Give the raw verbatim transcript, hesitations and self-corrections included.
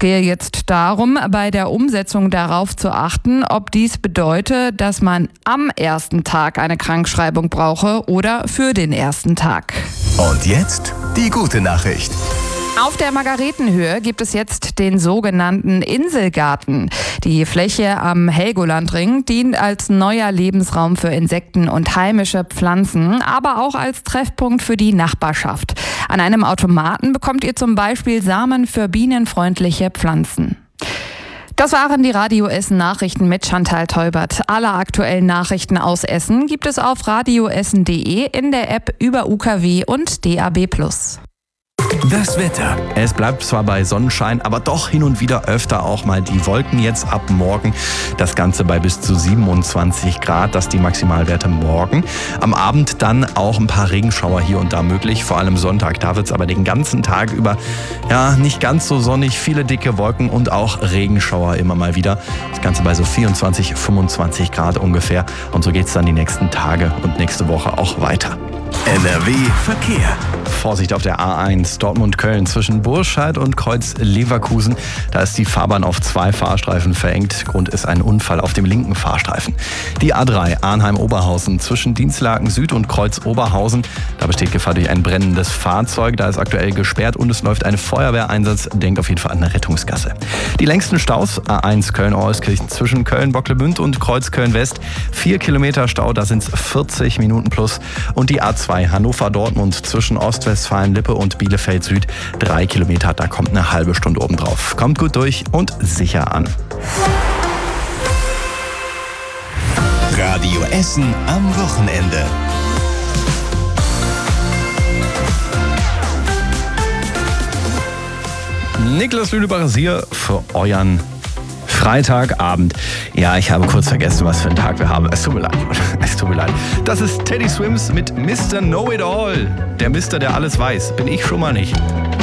gehe jetzt darum, bei der Umsetzung darauf zu achten, ob dies bedeutet, dass man am ersten Tag eine Krankschreibung brauche oder für den ersten Tag. Und jetzt die gute Nachricht. Auf der Margaretenhöhe gibt es jetzt den sogenannten Inselgarten. Die Fläche am Helgolandring dient als neuer Lebensraum für Insekten und heimische Pflanzen, aber auch als Treffpunkt für die Nachbarschaft. An einem Automaten bekommt ihr zum Beispiel Samen für bienenfreundliche Pflanzen. Das waren die Radio Essen Nachrichten mit Chantal Teubert. Alle aktuellen Nachrichten aus Essen gibt es auf radioessen punkt de, in der App über U K W und D A B plus. Das Wetter. Es bleibt zwar bei Sonnenschein, aber doch hin und wieder öfter auch mal die Wolken jetzt ab morgen. Das Ganze bei bis zu siebenundzwanzig Grad, das die Maximalwerte morgen. Am Abend dann auch ein paar Regenschauer hier und da möglich, vor allem Sonntag. Da wird es aber den ganzen Tag über ja nicht ganz so sonnig, viele dicke Wolken und auch Regenschauer immer mal wieder. Das Ganze bei so vierundzwanzig, fünfundzwanzig Grad ungefähr. Und so geht es dann die nächsten Tage und nächste Woche auch weiter. N R W Verkehr. Vorsicht auf der A eins Dortmund-Köln zwischen Burscheid und Kreuz Leverkusen. Da ist die Fahrbahn auf zwei Fahrstreifen verengt. Grund ist ein Unfall auf dem linken Fahrstreifen. Die A drei Arnheim-Oberhausen zwischen Dienstlaken Süd und Kreuz Oberhausen. Da besteht Gefahr durch ein brennendes Fahrzeug. Da ist aktuell gesperrt und es läuft ein Feuerwehreinsatz. Denkt auf jeden Fall an eine Rettungsgasse. Die längsten Staus A eins Köln-Orskirchen zwischen Köln-Bocklemünd und Kreuz Köln-West. Vier Kilometer Stau, da sind es vierzig Minuten plus. Und die A zwei Hannover-Dortmund zwischen Ostwestfalen-Lippe und Bielefeld Süd. Drei Kilometer, da kommt eine halbe Stunde obendrauf. Kommt gut durch und sicher an. Radio Essen am Wochenende. Niklas Lüdebacher ist hier für euren Freitagabend. Ja, ich habe kurz vergessen, was für einen Tag wir haben. Es tut mir leid. Es tut mir leid. Das ist Teddy Swims mit Mister Know-It-All. Der Mister, der alles weiß. Bin ich schon mal nicht.